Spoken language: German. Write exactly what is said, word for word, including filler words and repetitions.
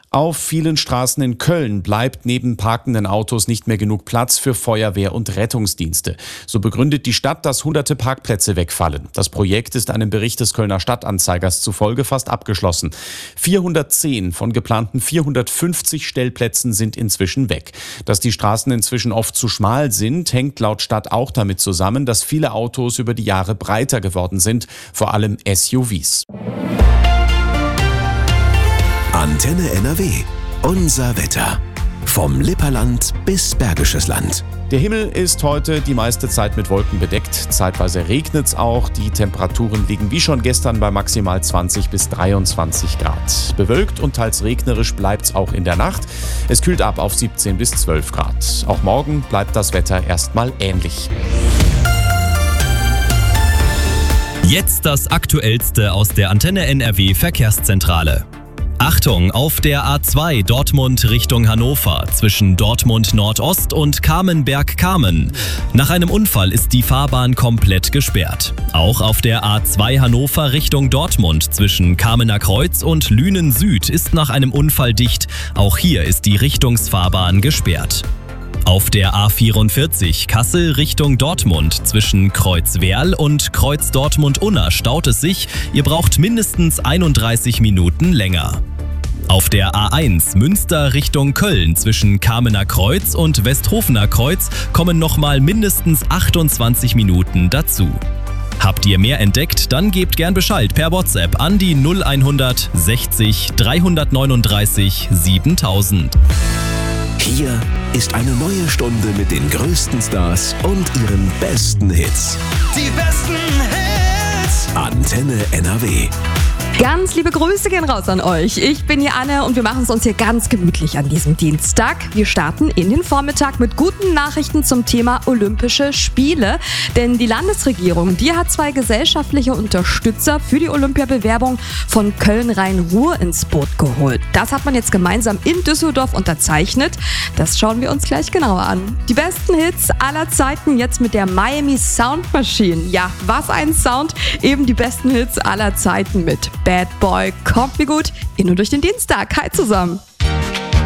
Auf vielen Straßen in Köln bleibt neben parkenden Autos nicht mehr genug Platz für Feuerwehr und Rettungsdienste. So begründet die Stadt, dass hunderte Parkplätze wegfallen. Das Projekt ist einem Bericht des Kölner Stadtanzeigers zufolge fast abgeschlossen. vierhundertzehn von geplanten vierhundertfünfzig Stellplätzen sind inzwischen weg. Dass die Straßen inzwischen oft zu schmal sind, hängt laut Stadt auch damit zusammen, dass viele Autos über die Jahre breiter geworden sind, vor allem S U Vs. Antenne N R W. Unser Wetter. Vom Lipperland bis Bergisches Land. Der Himmel ist heute die meiste Zeit mit Wolken bedeckt. Zeitweise regnet's auch. Die Temperaturen liegen wie schon gestern bei maximal zwanzig bis dreiundzwanzig Grad. Bewölkt und teils regnerisch bleibt's auch in der Nacht. Es kühlt ab auf siebzehn bis zwölf Grad. Auch morgen bleibt das Wetter erstmal ähnlich. Jetzt das Aktuellste aus der Antenne N R W Verkehrszentrale. Achtung, auf der A zwei Dortmund Richtung Hannover zwischen Dortmund Nordost und Kamenberg-Kamen. Nach einem Unfall ist die Fahrbahn komplett gesperrt. Auch auf der A zwei Hannover Richtung Dortmund zwischen Kamener Kreuz und Lünen Süd ist nach einem Unfall dicht. Auch hier ist die Richtungsfahrbahn gesperrt. Auf der A vierundvierzig Kassel Richtung Dortmund zwischen Kreuz-Werl und Kreuz-Dortmund-Unna staut es sich. Ihr braucht mindestens einunddreißig Minuten länger. Auf der A eins Münster Richtung Köln zwischen Kamener Kreuz und Westhofener Kreuz kommen nochmal mindestens achtundzwanzig Minuten dazu. Habt ihr mehr entdeckt, dann gebt gern Bescheid per WhatsApp an die null hundert sechzig dreihundertneununddreißig siebentausend. Hier ist eine neue Stunde mit den größten Stars und ihren besten Hits. Die besten Hits. Antenne N R W. Ganz liebe Grüße gehen raus an euch. Ich bin hier Anne und wir machen es uns hier ganz gemütlich an diesem Dienstag. Wir starten in den Vormittag mit guten Nachrichten zum Thema Olympische Spiele. Denn die Landesregierung, die hat zwei gesellschaftliche Unterstützer für die Olympiabewerbung von Köln-Rhein-Ruhr ins Boot geholt. Das hat man jetzt gemeinsam in Düsseldorf unterzeichnet. Das schauen wir uns gleich genauer an. Die besten Hits aller Zeiten jetzt mit der Miami Sound Machine. Ja, was ein Sound. Eben die besten Hits aller Zeiten mit Bad Boy. Kommt mir gut in und durch den Dienstag. Hi zusammen.